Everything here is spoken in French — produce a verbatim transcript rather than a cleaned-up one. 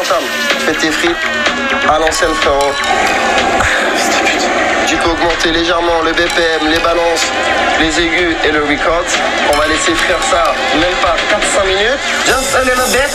entame. Fais tes frites à l'ancienne, frérot. Tu peux augmenter légèrement le B P M, les balances, les aigus et le record. On va laisser frire ça même pas quatre à cinq minutes. Just a little bit.